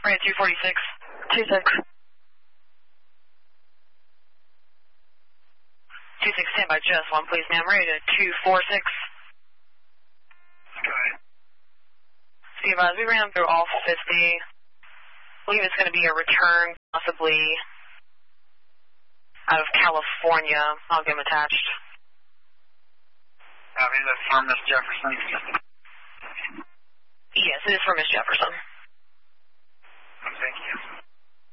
Right, 246. 26. 26, stand by just one, please, ma'am. Ready to 246. Go ahead. See, as we ran through all 50, I believe it's going to be a return, possibly out of California. I'll get them attached. Is that from Miss Jefferson? Yes, it is for Miss Jefferson.